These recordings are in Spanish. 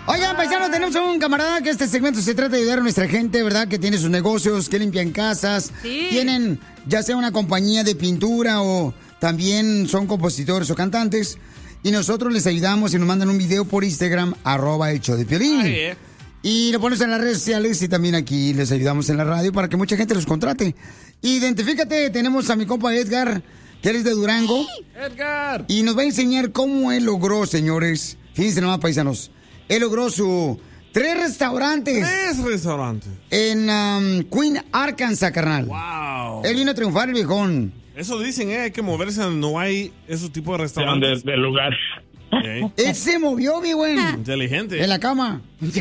Oigan, paisanos, tenemos un camarada que este segmento se trata de ayudar a nuestra gente, ¿verdad? Que tiene sus negocios, que limpian casas. Sí. Tienen ya sea una compañía de pintura o también son compositores o cantantes. Y nosotros les ayudamos y nos mandan un video por Instagram, @elshowdepiolín. Y lo pones en las redes sociales y también aquí les ayudamos en la radio para que mucha gente los contrate. Identifícate, tenemos a mi compa Edgar, que él es de Durango. ¡Edgar! Y nos va a enseñar cómo él logró, señores. Fíjense nomás, paisanos. Él logró su 3 restaurantes. 3 restaurantes. En Queen, Arkansas, carnal. ¡Wow! Él vino a triunfar, el viejón. Eso dicen, hay que moverse donde no hay esos tipos de restaurantes. Del lugar. Okay. Él se movió, mi güey. Inteligente. En la cama.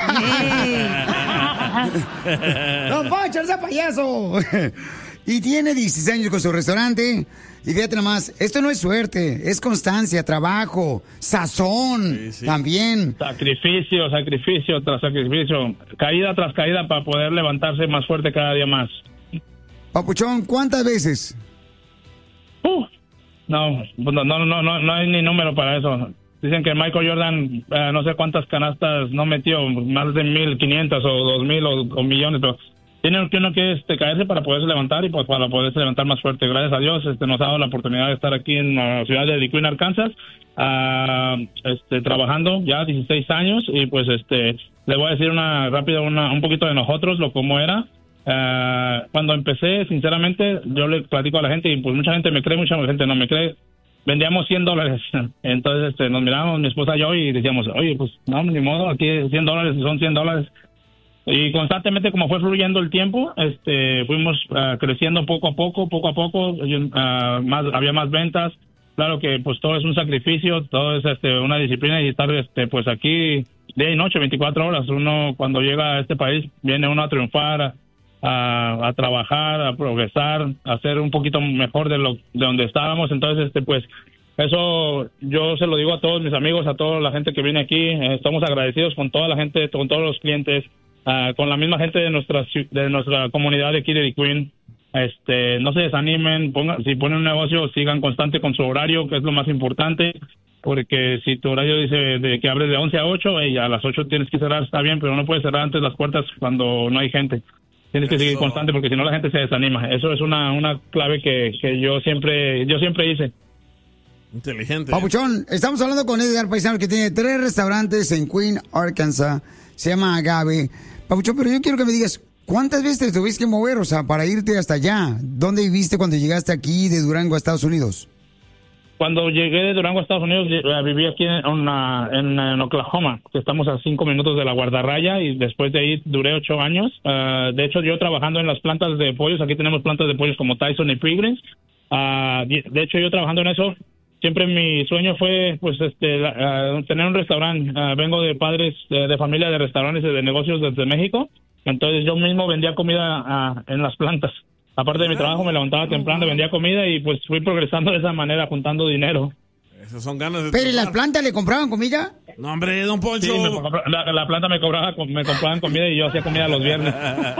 ¡Don Poncho, ese payaso! Y tiene 16 años con su restaurante. Y fíjate nomás, esto no es suerte, es constancia, trabajo, sazón, también. Sacrificio tras sacrificio. Caída tras caída para poder levantarse más fuerte cada día más. Papuchón, ¿cuántas veces? No hay ni número para eso. Dicen que Michael Jordan, no sé cuántas canastas no metió, más de 1,500 o 2,000 o millones, pero tiene que uno que caerse para poderse levantar y pues para poderse levantar más fuerte. Gracias a Dios nos ha dado la oportunidad de estar aquí en la ciudad de Queen, Arkansas, trabajando ya 16 años y pues le voy a decir un poquito de nosotros, cómo era. Cuando empecé, sinceramente, yo le platico a la gente y pues mucha gente me cree, mucha gente no me cree. Vendíamos $100. Entonces nos mirábamos mi esposa y yo y decíamos, oye, pues no, ni modo, aquí $100 son $100. Y constantemente, como fue fluyendo el tiempo, fuimos creciendo poco a poco, había más ventas. Claro que pues todo es un sacrificio, todo es una disciplina y estar pues aquí día y noche, 24 horas. Uno cuando llega a este país viene uno a triunfar, a trabajar, a progresar, a ser un poquito mejor de donde estábamos. Entonces, pues eso yo se lo digo a todos mis amigos, a toda la gente que viene aquí. Estamos agradecidos con toda la gente, con todos los clientes, con la misma gente de nuestra comunidad de aquí de Queen. No se desanimen, si ponen un negocio, sigan constante con su horario, que es lo más importante, porque si tu horario dice de que abres de 11 a 8, y a las 8 tienes que cerrar, está bien, pero no puedes cerrar antes las puertas cuando no hay gente. Tienes que seguir constante porque si no la gente se desanima. Eso es una clave que yo siempre hice. Inteligente. Papuchón, estamos hablando con Edgar Paisano, que tiene 3 restaurantes en Queen, Arkansas. Se llama Agave. Papuchón, pero yo quiero que me digas, ¿cuántas veces te tuviste que mover, para irte hasta allá? ¿Dónde viviste cuando llegaste aquí de Durango a Estados Unidos? Cuando llegué de Durango a Estados Unidos, viví aquí en Oklahoma, que estamos a 5 minutos de la guardarraya, y después de ahí duré 8 años. De hecho, yo trabajando en las plantas de pollos, aquí tenemos plantas de pollos como Tyson y Pilgrims. De hecho, yo trabajando en eso, siempre mi sueño fue pues tener un restaurante. Vengo de padres de familia de restaurantes y de negocios desde México, entonces yo mismo vendía comida en las plantas. Aparte de mi trabajo, me levantaba temprano, vendía comida y pues fui progresando de esa manera, juntando dinero. Esas son ganas de ¿Pero en las plantas le compraban comida? No, hombre, don Poncho. Sí, la planta me compraban comida y yo hacía comida los viernes.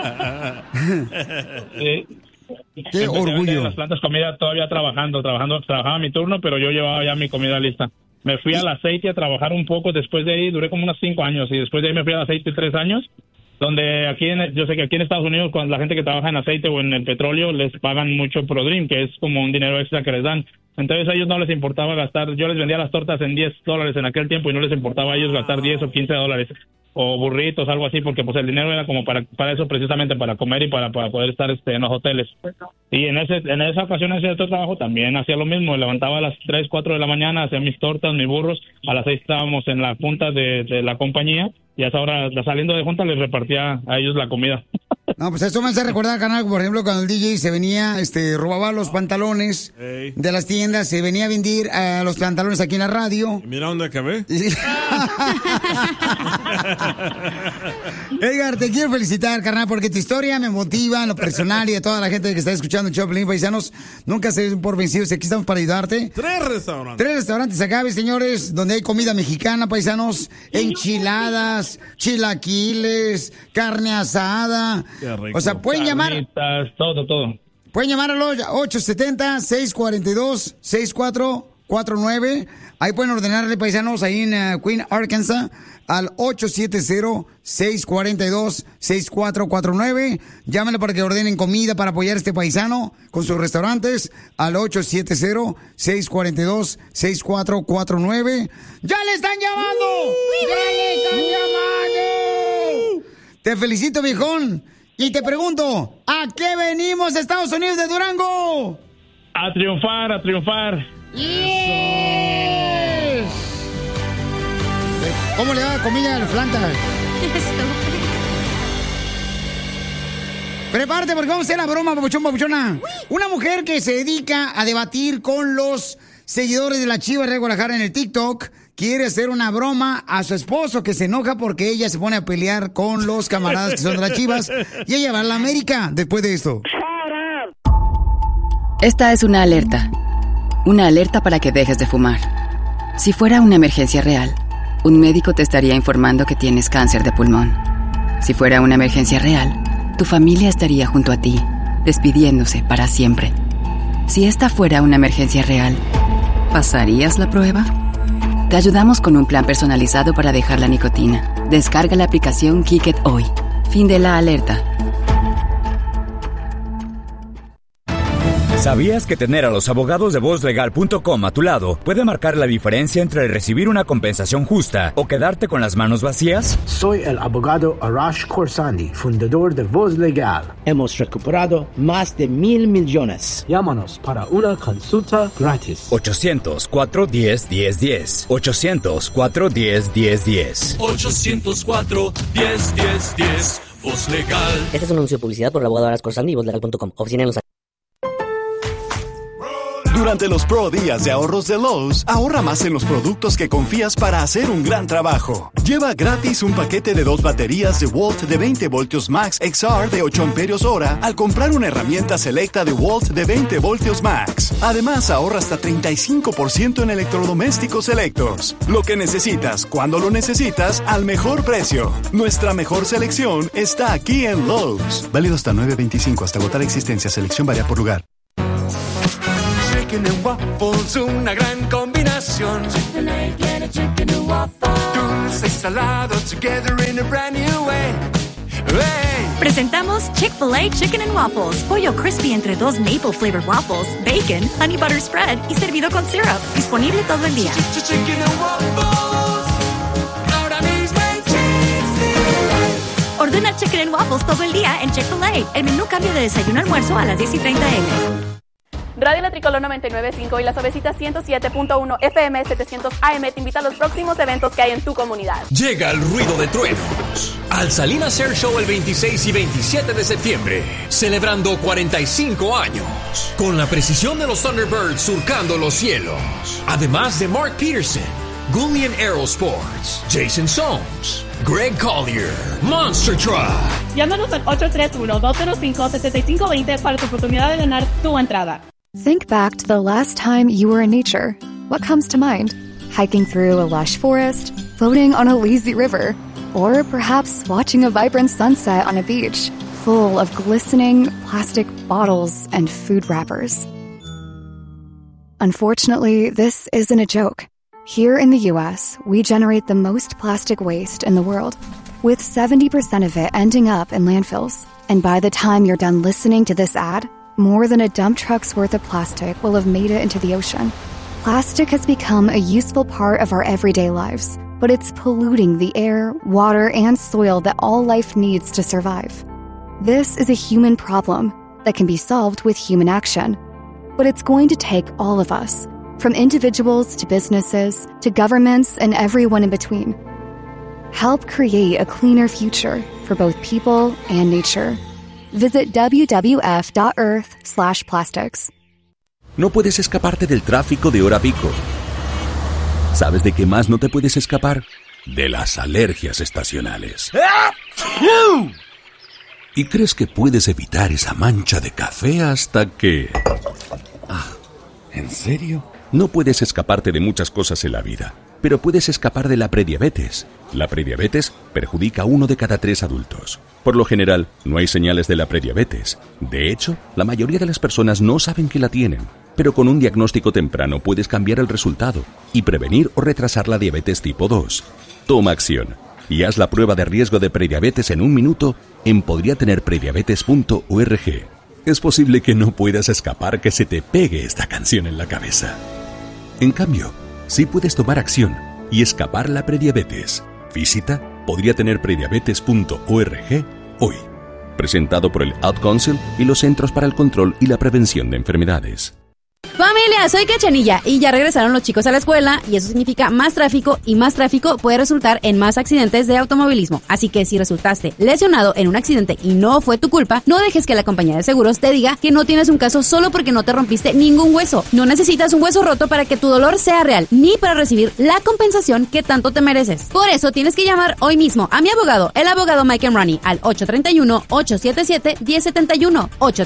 Sí. Qué orgullo. En las plantas comida todavía trabajaba mi turno, pero yo llevaba ya mi comida lista. Me fui al aceite a trabajar un poco, después de ahí duré como unos 5 años y después de ahí me fui al aceite 3 años. Donde yo sé que aquí en Estados Unidos, con la gente que trabaja en aceite o en el petróleo, les pagan mucho ProDream, que es como un dinero extra que les dan. Entonces a ellos no les importaba gastar, yo les vendía las tortas en $10 en aquel tiempo y no les importaba a ellos gastar $10 o $15 o burritos, algo así, porque pues el dinero era como para eso, precisamente para comer y para poder estar en los hoteles. Y en esa ocasión, ese otro trabajo también hacía lo mismo, levantaba a las 3, 4 de la mañana, hacía mis tortas, mis burros, a las 6 estábamos en la junta de la compañía y a esa hora, saliendo de junta, les repartía a ellos la comida. No, pues eso me hace recordar, canal, por ejemplo, cuando el DJ se venía, robaba los pantalones de las tiendas, se venía a vender los pantalones aquí en la radio. Mira dónde acabé. Edgar, te quiero felicitar, carnal, porque tu historia me motiva en lo personal y a toda la gente que está escuchando el Choplin, paisanos. Nunca se den por vencidos, aquí estamos para ayudarte. 3 restaurantes. 3 restaurantes Agave, señores, donde hay comida mexicana, paisanos, enchiladas, chilaquiles, carne asada. O sea, pueden llamar. Todo. Pueden llamar al 870-642-64 870-642-6449. Ahí pueden ordenarle, paisanos, ahí en Queen, Arkansas, al 870-642-6449. Llámenle para que ordenen comida para apoyar a este paisano con sus restaurantes al 870-642-6449. ¡Ya le están llamando! ¡Ya le están llamando! Te felicito, viejón. Y te pregunto, ¿a qué venimos, Estados Unidos de Durango? A triunfar, a triunfar. ¡Yes! ¿Cómo le va la comida a las plantas? Prepárate porque vamos a hacer la broma, papuchona. Una mujer que se dedica a debatir con los seguidores de la Chivas de Guadalajara en el TikTok quiere hacer una broma a su esposo que se enoja porque ella se pone a pelear con los camaradas que son de las Chivas y ella va a la América después de esto. Esta es una alerta. Una alerta para que dejes de fumar. Si fuera una emergencia real, un médico te estaría informando que tienes cáncer de pulmón. Si fuera una emergencia real, tu familia estaría junto a ti, despidiéndose para siempre. Si esta fuera una emergencia real, ¿pasarías la prueba? Te ayudamos con un plan personalizado para dejar la nicotina. Descarga la aplicación Kick It hoy. Fin de la alerta. ¿Sabías que tener a los abogados de VozLegal.com a tu lado puede marcar la diferencia entre recibir una compensación justa o quedarte con las manos vacías? Soy el abogado Arash Khorsandi, fundador de Voz Legal. Hemos recuperado más de $1,000 millones. Llámanos para una consulta gratis. 800-410-1010. 800-410-1010. 800-410-1010. Voz Legal. Este es un anuncio de publicidad por el abogado Arash Khorsandi y VozLegal.com. Oficina en Los Ángeles. Durante los Pro Días de Ahorros de Lowe's, ahorra más en los productos que confías para hacer un gran trabajo. Lleva gratis un paquete de 2 baterías DeWalt de 20 voltios Max XR de 8 amperios hora al comprar una herramienta selecta DeWalt de 20 voltios Max. Además, ahorra hasta 35% en electrodomésticos selectos. Lo que necesitas, cuando lo necesitas, al mejor precio. Nuestra mejor selección está aquí en Lowe's. Válido hasta 9/25, hasta agotar existencia. Selección varía por lugar. Chicken and waffles, una gran combinación. Chick-fil-A tiene chicken and waffles. Dulce y salado together in a brand new way. Hey. Presentamos Chick-fil-A Chicken and Waffles. Pollo crispy entre 2 maple flavored waffles, bacon, honey butter spread y servido con syrup. Disponible todo el día. Chicken and waffles. Ahora mismo en Chick-fil-A. Ordena Chicken and Waffles todo el día en Chick-fil-A. El menú cambia de desayuno a almuerzo a las 10:30 a.m. Radio La Tricolor 99.5 y La Suavecita 107.1 FM 700 AM te invita a los próximos eventos que hay en tu comunidad. Llega el ruido de truenos al Salinas Air Show el 26 y 27 de septiembre, celebrando 45 años, con la precisión de los Thunderbirds surcando los cielos. Además de Mark Peterson, Gullian Aerosports, Jason Soames, Greg Collier, Monster Truck. Llámanos al 831-205-7520 para tu oportunidad de ganar tu entrada. Think back to the last time you were in nature. What comes to mind? Hiking through a lush forest, floating on a lazy river, or perhaps watching a vibrant sunset on a beach full of glistening plastic bottles and food wrappers. Unfortunately, this isn't a joke. Here in the U.S., we generate the most plastic waste in the world, with 70% of it ending up in landfills. And by the time you're done listening to this ad, more than a dump truck's worth of plastic will have made it into the ocean. Plastic has become a useful part of our everyday lives, but it's polluting the air, water, and soil that all life needs to survive. This is a human problem that can be solved with human action. But it's going to take all of us, from individuals to businesses to governments and everyone in between. Help create a cleaner future for both people and nature. Visit wwf.earth/plastics. No puedes escaparte del tráfico de hora pico. ¿Sabes de qué más no te puedes escapar? De las alergias estacionales. Y crees que puedes evitar esa mancha de café hasta que... ¿En serio? No puedes escaparte de muchas cosas en la vida, pero puedes escapar de la prediabetes. La prediabetes perjudica a 1 de cada 3 adultos. Por lo general, no hay señales de la prediabetes. De hecho, la mayoría de las personas no saben que la tienen. Pero con un diagnóstico temprano puedes cambiar el resultado y prevenir o retrasar la diabetes tipo 2. Toma acción y haz la prueba de riesgo de prediabetes en 1 minuto en podriatenerprediabetes.org. Es posible que no puedas escapar que se te pegue esta canción en la cabeza. En cambio, sí puedes tomar acción y escapar la prediabetes. Visita podriatenerprediabetes.org hoy. Presentado por el Ad Council y los Centros para el Control y la Prevención de Enfermedades. Familia, soy Cachanilla y ya regresaron los chicos a la escuela y eso significa más tráfico y más tráfico puede resultar en más accidentes de automovilismo. Así que si resultaste lesionado en un accidente y no fue tu culpa, no dejes que la compañía de seguros te diga que no tienes un caso solo porque no te rompiste ningún hueso. No necesitas un hueso roto para que tu dolor sea real ni para recibir la compensación que tanto te mereces. Por eso tienes que llamar hoy mismo a mi abogado, el abogado Mike Emrani, al 831-877-1071,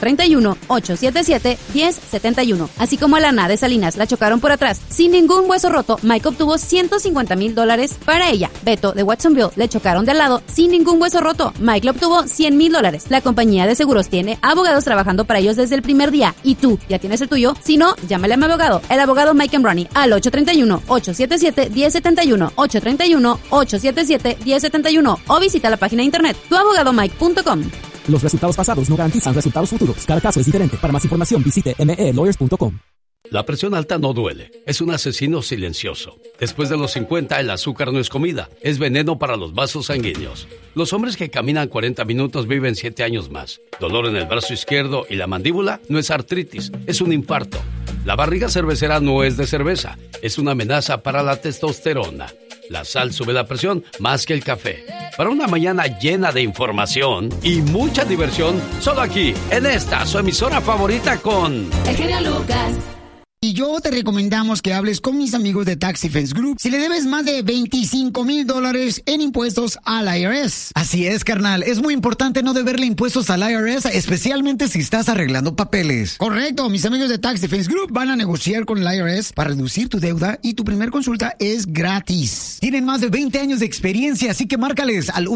831-877-1071. Así como a Lana de Salinas la chocaron por atrás sin ningún hueso roto, Mike obtuvo $150,000 para ella. Beto de Watsonville le chocaron de al lado sin ningún hueso roto, Mike le obtuvo $100,000. La compañía de seguros tiene abogados trabajando para ellos desde el primer día y tú ya tienes el tuyo. Si no, llámale a mi abogado, el abogado Mike Emrani, al 831-877-1071, 831-877-1071 o visita la página de internet tuabogadomike.com. Los resultados pasados no garantizan resultados futuros. Cada caso es diferente. Para más información visite melawyers.com. La presión alta no duele, es un asesino silencioso. Después de los 50, el azúcar no es comida, es veneno para los vasos sanguíneos. Los hombres que caminan 40 minutos viven 7 años más. Dolor en el brazo izquierdo y la mandíbula no es artritis, es un infarto. La barriga cervecera no es de cerveza, es una amenaza para la testosterona. La sal sube la presión más que el café. Para una mañana llena de información y mucha diversión, solo aquí, en esta, su emisora favorita con... El genio Lucas. Y yo te recomendamos que hables con mis amigos de Tax Defense Group si le debes más de $25,000 en impuestos al IRS. Así es, carnal. Es muy importante no deberle impuestos al IRS, especialmente si estás arreglando papeles. Correcto. Mis amigos de Tax Defense Group van a negociar con el IRS para reducir tu deuda y tu primer consulta es gratis. Tienen más de 20 años de experiencia, así que márcales al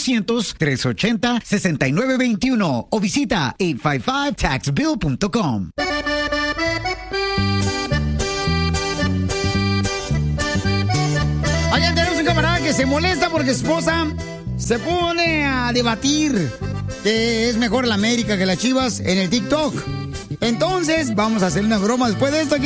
1-800-380-6921 o visita 855taxbill.com. Oigan, tenemos un camarada que se molesta porque su esposa se pone a debatir que es mejor la América que las Chivas en el TikTok. Entonces, vamos a hacer una broma después de esto.